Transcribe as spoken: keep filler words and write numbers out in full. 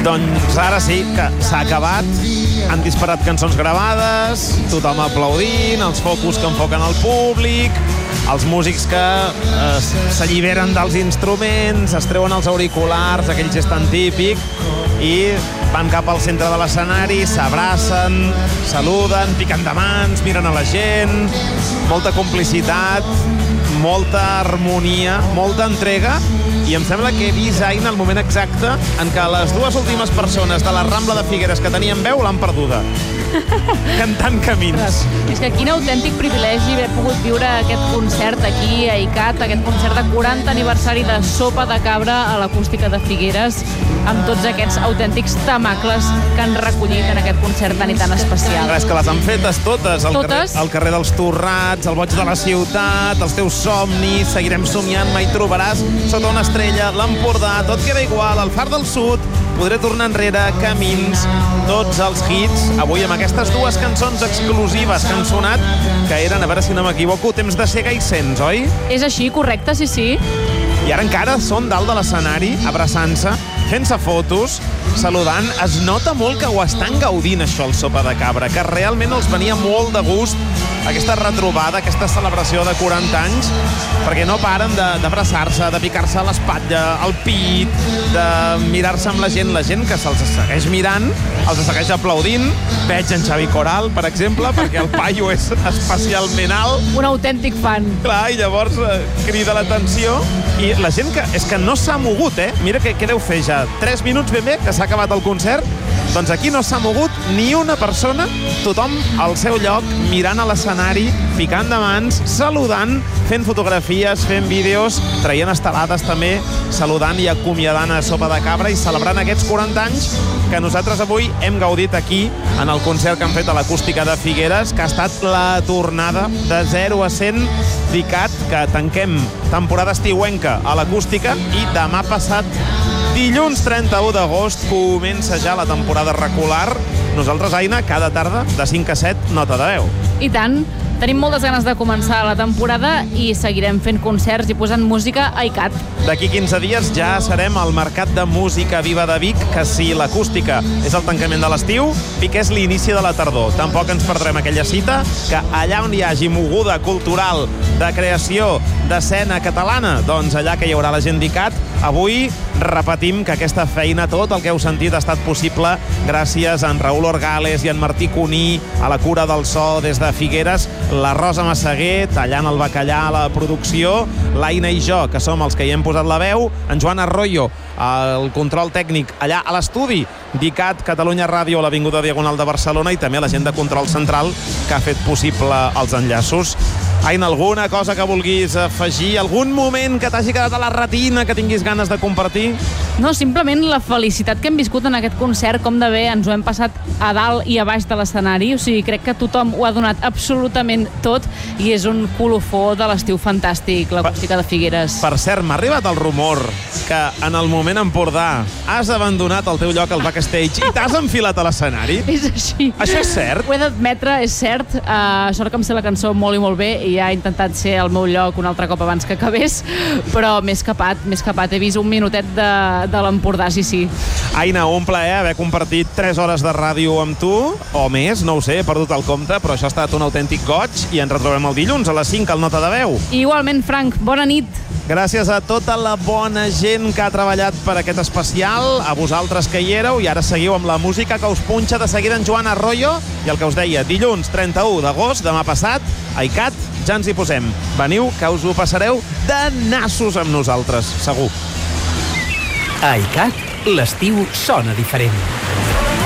Doncs ara sí, que s'ha acabat. Han disparat cançons gravades, tothom aplaudint, els focus que enfoquen el públic, els músics que eh, s'alliberen dels instruments, es treuen els auriculars, aquell gest tan típic, i van cap al centre de l'escenari, s'abracen, saluden, piquen de mans, miren a la gent, molta complicitat, molta harmonia, molta entrega, i em sembla que he vist, Aina, el moment exacte en què les dues últimes persones de la Rambla de Figueres que tenien veu l'han perduda. Cantant camins. És que quin autèntic privilegi haver pogut viure aquest concert aquí a ICAT, aquest concert de quaranta aniversari de Sopa de Cabra a l'Acústica de Figueres, amb tots aquests autèntics temacles que han recollit en aquest concert tan i tan especial. És que les han fetes totes. El Totes? Carrer, el carrer dels Torrats, el Boig de la Ciutat, els teus somnis, seguirem somiant, mai trobaràs, Sota una estrella, l'Empordà, tot queda igual, el Far del Sud, podré tornar enrere, camins, tots els hits. Avui amb aquestes dues cançons exclusives que han sonat, que eren, a veure si no m'equivoco, Temps de cega i Sents, oi? És així, correcte, sí, sí. I ara encara són dalt de l'escenari, abraçant-se, fent-se fotos, saludant. Es nota molt que ho estan gaudint, això, el Sopa de Cabra, que realment els venia molt de gust aquesta retrobada, aquesta celebració de quaranta anys, perquè no paren d'abraçar-se, de, de picar-se a l'espatlla, al pit, de mirar-se amb la gent, la gent que se'ls segueix mirant, els segueix aplaudint. Veig en Xavi Coral, per exemple, perquè el paio és especialment alt. Un autèntic fan. Clar, i llavors eh, crida l'atenció, i la gent que és que no s'ha mogut, eh? Mira que, que deu fer ja tres minuts ben bé, que s'ha acabat el concert. Doncs aquí no s'ha mogut ni una persona, tothom al seu lloc, mirant a l'escenari, picant de mans, saludant, fent fotografies, fent vídeos, traient estelades també, saludant i acomiadant a Sopa de Cabra i celebrant aquests quaranta anys que nosaltres avui hem gaudit aquí en el concert que han fet a l'Acústica de Figueres, que ha estat la tornada de zero a cent d'ICAT, que tanquem temporada estiuenca a l'Acústica, i demà passat, dilluns trenta-u d'agost, comença ja la temporada regular. Nosaltres, Aina, cada tarda, de cinc a set, Nota de Veu. I tant. Tenim moltes ganes de començar la temporada i seguirem fent concerts i posant música a ICAT. D'aquí quinze dies ja serem al Mercat de Música Viva de Vic, que si l'Acústica és el tancament de l'estiu, Vic és l'inici de la tardor. Tampoc ens perdrem aquella cita, que allà on hi hagi moguda cultural, de creació, d'escena catalana, doncs allà que hi haurà la gent d'ICAT. Avui repetim que aquesta feina, tot el que heu sentit, ha estat possible gràcies a en Raül Orgales i en Martí Cuní, a la cura del so des de Figueres, la Rosa Massaguer, tallant el bacallà a la producció, l'Aina i jo, que som els que hi hem posat la veu, en Joan Arroyo, el control tècnic allà a l'estudi d'ICAT Catalunya Ràdio a l'Avinguda Diagonal de Barcelona, i també la gent de Control Central que ha fet possible els enllaços. Aina, alguna cosa que vulguis afegir? Algun moment que t'hagi quedat a la retina que tinguis ganes de compartir? No, simplement la felicitat que hem viscut en aquest concert, com de bé ens ho hem passat a dalt i a baix de l'escenari. O sigui, crec que tothom ho ha donat absolutament tot i és un colofó de l'estiu fantàstic, l'Acústica de Figueres. Per cert, m'ha arribat el rumor que en el moment Empordà has abandonat el teu lloc al backstage i t'has enfilat a l'escenari. És així. Això és cert? Ho he d'admetre, és cert. Uh, sort que em sé la cançó molt i molt bé i ja he intentat ser al meu lloc un altre cop abans que acabés, però m'he escapat, m'he escapat. He vist un minutet de, de l'Empordà, sí, sí. Aina, un plaer haver compartit tres hores de ràdio amb tu, o més, no ho sé, he perdut el compte, però això ha estat un autèntic goig i ens retrobem el dilluns a les cinc al Nota de Veu. I igualment, Frank, bona nit. Gràcies a tota la bona gent que ha treballat per aquest especial, a vosaltres que hi éreu, i ara seguiu amb la música que us punxa de seguida en Joan Arroyo, i el que us deia, dilluns trenta-u d'agost, demà passat, a ICAT, ja ens hi posem. Veniu, que us ho passareu de nassos amb nosaltres, segur. A ICAT, l'estiu sona diferent.